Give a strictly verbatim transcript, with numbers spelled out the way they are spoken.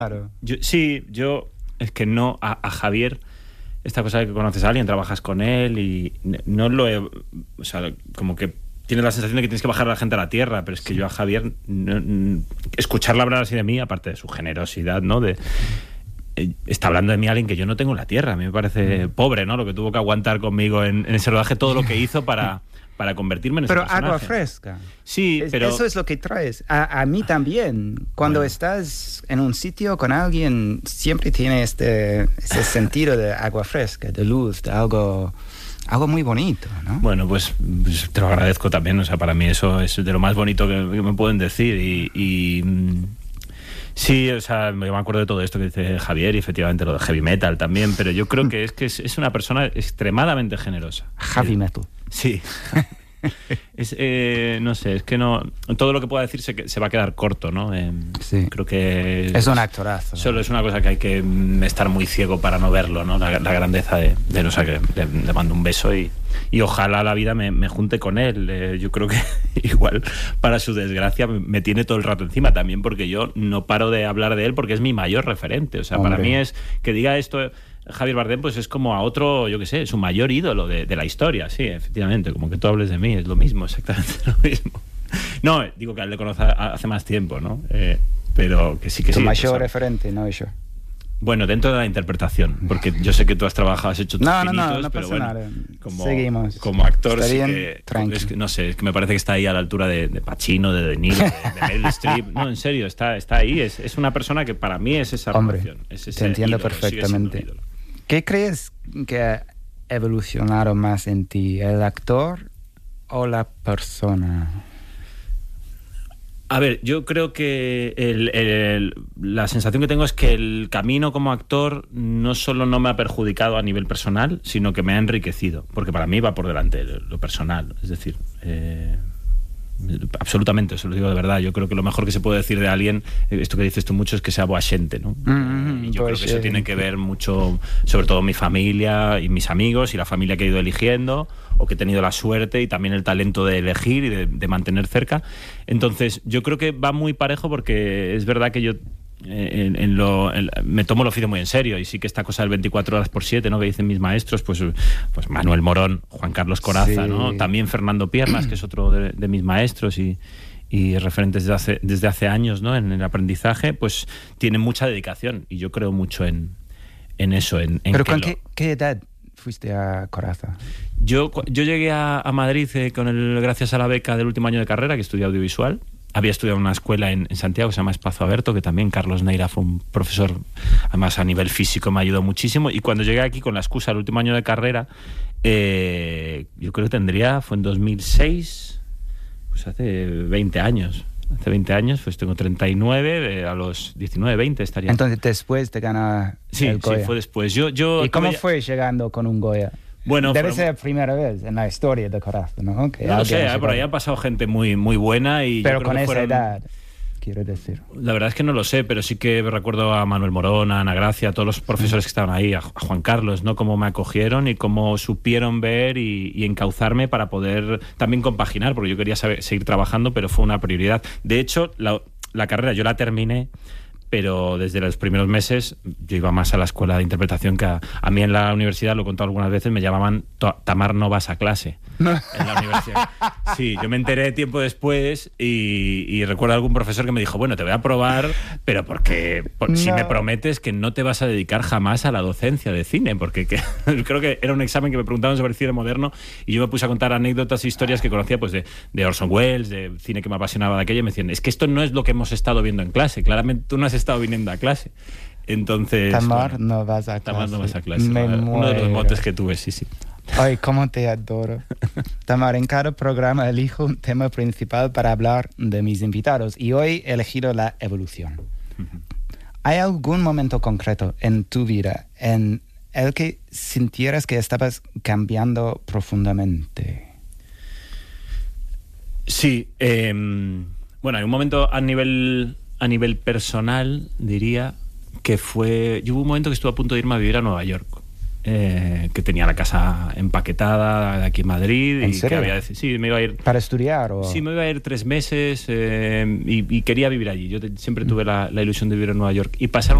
Claro. Yo, sí, yo es que no, a, a Javier, esta cosa de que conoces a alguien, trabajas con él y no lo he, o sea, como que tienes la sensación de que tienes que bajar a la gente a la tierra, pero es que yo a Javier, no, no, escucharla hablar así de mí, aparte de su generosidad, ¿no? De, eh, está hablando de mí alguien que yo no tengo en la tierra. A mí me parece pobre, ¿no? Lo que tuvo que aguantar conmigo en, en ese rodaje, todo lo que hizo para... para convertirme en ese pero personaje. Agua fresca. Sí, es, pero... Eso es lo que traes. A, a mí también. Cuando bueno. estás en un sitio con alguien, siempre tiene este, ese sentido de agua fresca, de luz, de algo, algo muy bonito, ¿no? Bueno, pues, pues te lo agradezco también. O sea, para mí eso es de lo más bonito que, que me pueden decir. Y... y sí, o sea, yo me acuerdo de todo esto que dice Javier y efectivamente lo de heavy metal también, pero yo creo que es que es, es una persona extremadamente generosa. Heavy metal. Sí. Es, eh, no sé, es que no todo lo que pueda decir se, se va a quedar corto, ¿no? Eh, sí. Creo que es, es un actorazo. Solo es una cosa que hay que estar muy ciego para no verlo, ¿no? La, la grandeza de, de, o sea, que le, le mando un beso y, y ojalá la vida me, me junte con él. Eh, yo creo que igual, para su desgracia, me tiene todo el rato encima también, porque yo no paro de hablar de él porque es mi mayor referente. O sea, Hombre. para mí es que diga esto Javier Bardem, pues es como a otro, yo qué sé, su mayor ídolo de, de la historia. Sí, efectivamente, como que tú hables de mí, es lo mismo, exactamente lo mismo. No, digo que a él le conozco hace más tiempo, ¿no? Eh, pero que sí que tu sí. Tu mayor o sea, referente, no yo. Bueno, dentro de la interpretación, porque yo sé que tú has trabajado, has hecho tus no, pinitos, no, no, no pero pasa bueno, nada. como, Seguimos. como actor Está sí bien, que, tranqui. es que, no sé, es que me parece que está ahí a la altura de, de Pacino, de De Niro, de, de Meryl Streep. No, en serio, está, está ahí. Es, es una persona que para mí es esa Hombre, relación. Es ese te entiendo ídolo, perfectamente. ¿Qué crees que ha evolucionado más en ti, el actor o la persona? A ver, yo creo que el, el, la sensación que tengo es que el camino como actor no solo no me ha perjudicado a nivel personal, sino que me ha enriquecido, porque para mí va por delante lo personal. Es decir, eh, absolutamente, eso lo digo de verdad. Yo creo que lo mejor que se puede decir de alguien, esto que dices tú mucho, es que sea boa xente, ¿no? Mm-hmm, y yo pues creo que eso sí. tiene que ver mucho, sobre todo mi familia y mis amigos y la familia que he ido eligiendo, o que he tenido la suerte y también el talento de elegir y de, de mantener cerca. Entonces, yo creo que va muy parejo, porque es verdad que yo En, en lo, en, me tomo el oficio muy en serio, y sí que esta cosa del veinticuatro horas por siete, ¿no?, que dicen mis maestros, pues, pues Manuel Morón, Juan Carlos Corazza, sí. ¿no? También Fernando Piernas, que es otro de, de mis maestros y, y referentes desde hace, desde hace años, ¿no?, en el aprendizaje, pues tienen mucha dedicación, y yo creo mucho en, en eso. En, en ¿Pero que con lo... qué, qué edad fuiste a Corazza? Yo, yo llegué a, a Madrid eh, con el, gracias a la beca del último año de carrera, que estudié audiovisual. Había estudiado en una escuela en, en Santiago que se llama Espacio Aberto, que también Carlos Neira fue un profesor, además a nivel físico me ayudó muchísimo. Y cuando llegué aquí con la excusa del último año de carrera, eh, yo creo que tendría, fue en dos mil seis, pues hace veinte años. Hace veinte años, pues tengo treinta y nueve, a los diecinueve, veinte estaría. Entonces después de ganar sí, el Goya. Sí, fue después. Yo, yo ¿Y cómo ya... fue llegando con un Goya? Bueno, Debe fueron... ser la primera vez en la historia de Corazza, ¿no? Que no lo sé, por ahí ha pasado gente muy, muy buena. Y pero yo creo con que esa fueron... edad, quiero decir. La verdad es que no lo sé, pero sí que recuerdo a Manuel Morón, a Ana Gracia, a todos los profesores que estaban ahí, a Juan Carlos, ¿no?, cómo me acogieron y cómo supieron ver y, y encauzarme para poder también compaginar, porque yo quería saber, seguir trabajando, pero fue una prioridad. De hecho, la, la carrera yo la terminé, pero desde los primeros meses yo iba más a la escuela de interpretación que a, a mí en la universidad, lo he contado algunas veces, me llamaban Tamar, no vas a clase. No. En la universidad. Sí, yo me enteré tiempo después y, y recuerdo a algún profesor que me dijo, bueno, te voy a probar, pero porque por, no. si me prometes que no te vas a dedicar jamás a la docencia de cine, porque que, creo que era un examen que me preguntaban sobre cine moderno y yo me puse a contar anécdotas e historias que conocía, pues de, de Orson Welles, de cine que me apasionaba de aquello, y me decían, es que esto no es lo que hemos estado viendo en clase, claramente tú no has estado viniendo a clase. Entonces, Tamar, bueno, no vas a clase. Tamar no vas a clase. Me Uno muero. de los motes que tuve, sí, sí. Ay, cómo te adoro. Tamar, en cada programa elijo un tema principal para hablar de mis invitados, y hoy he elegido la evolución. Uh-huh. ¿Hay algún momento concreto en tu vida en el que sintieras que estabas cambiando profundamente? Sí, eh, bueno, hay un momento a nivel, a nivel personal, diría, que fue... Yo hubo un momento que estuve a punto de irme a vivir a Nueva York. eh, que tenía la casa empaquetada de aquí en Madrid. ¿En y serio? que había decidido, sí, me iba a ir. ¿Para estudiar? O... Sí, me iba a ir tres meses eh, y, y quería vivir allí. Yo te, siempre tuve la, la ilusión de vivir en Nueva York. Y pasaron